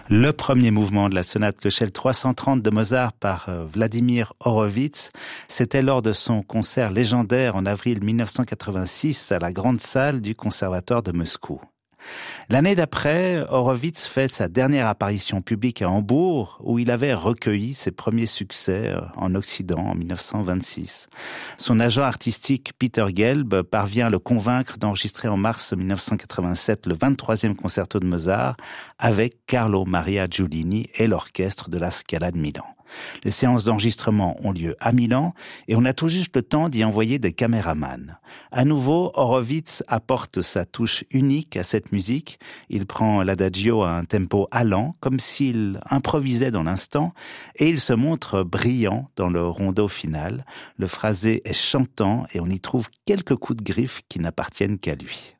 Le premier mouvement de la sonate Köchel 330 de Mozart par Vladimir Horowitz, c'était lors de son concert légendaire en avril 1986 à la Grande Salle du Conservatoire de Moscou. L'année d'après, Horowitz fait sa dernière apparition publique à Hambourg, où il avait recueilli ses premiers succès en Occident en 1926. Son agent artistique Peter Gelb parvient à le convaincre d'enregistrer en mars 1987 le 23e concerto de Mozart avec Carlo Maria Giulini et l'orchestre de la Scala de Milan. Les séances d'enregistrement ont lieu à Milan et on a tout juste le temps d'y envoyer des caméramans. À nouveau, Horowitz apporte sa touche unique à cette musique. Il prend l'adagio à un tempo allant, comme s'il improvisait dans l'instant, et il se montre brillant dans le rondo final. Le phrasé est chantant et on y trouve quelques coups de griffe qui n'appartiennent qu'à lui.